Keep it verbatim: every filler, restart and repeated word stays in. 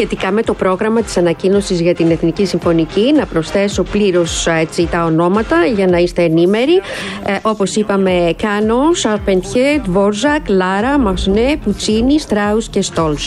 σχετικά με το πρόγραμμα της ανακοίνωσης για την Εθνική Συμφωνική. Να προσθέσω πλήρως έτσι τα ονόματα για να είστε ενήμεροι. Ε, όπως είπαμε, Κάνο, Σαρπεντιέ, Dvorak, Λάρα, Μασνέ, Πουτσίνι, Στράους και Στόλς.